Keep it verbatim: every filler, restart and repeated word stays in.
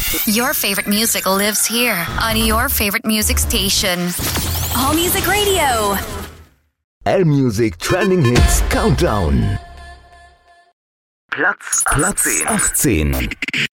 Your favorite music lives here on your favorite music station. All Music Radio. L-Music Trending Hits Countdown. Platz, Platz achtzehn.